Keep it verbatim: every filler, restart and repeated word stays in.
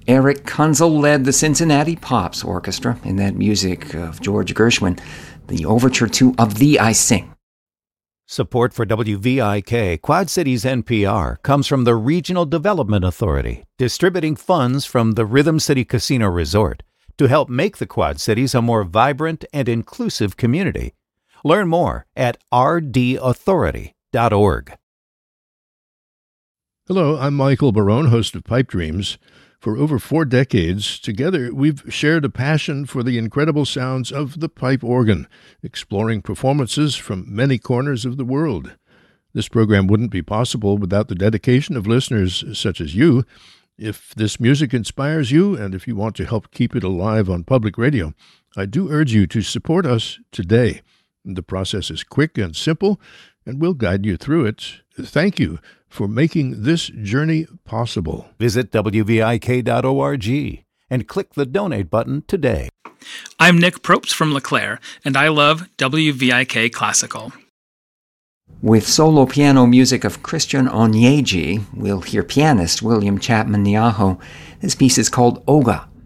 Eric Kunzel led the Cincinnati Pops Orchestra in that music of George Gershwin, the overture to Of Thee I Sing. Support for W V I K Quad Cities N P R comes from the Regional Development Authority, distributing funds from the Rhythm City Casino Resort to help make the Quad Cities a more vibrant and inclusive community. Learn more at r d authority dot org. Hello, I'm Michael Barone, host of Pipe Dreams. For over four decades, together we've shared a passion for the incredible sounds of the pipe organ, exploring performances from many corners of the world. This program wouldn't be possible without the dedication of listeners such as you. If this music inspires you, and if you want to help keep it alive on public radio, I do urge you to support us today. The process is quick and simple, and we'll guide you through it. Thank you for making this journey possible. Visit w v i k dot org and click the donate button today. I'm Nick Probst from LeClaire, and I love W V I K Classical. With solo piano music of Christian Onyeji, we'll hear pianist William Chapman Niaho. This piece is called Oga.